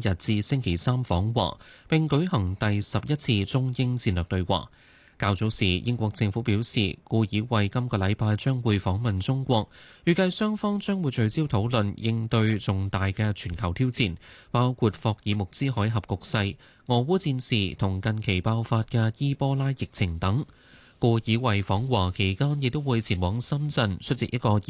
日至星期三訪華，並舉行第11次中英戰略對話。較早時，英國政府表示，顧爾衛今個禮拜將會訪問中國，預計雙方將會聚焦討論應對重大嘅全球挑戰，包括霍爾木茲海峽局勢、俄烏戰事同近期爆發嘅伊波拉疫情等。顧爾衛訪華期間亦都會前往深圳出席一個